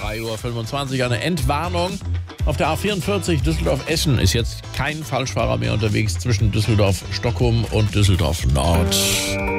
3:25 Uhr eine Entwarnung. Auf der A44 Düsseldorf-Essen ist jetzt kein Falschfahrer mehr unterwegs zwischen Düsseldorf-Stockholm und Düsseldorf-Nord.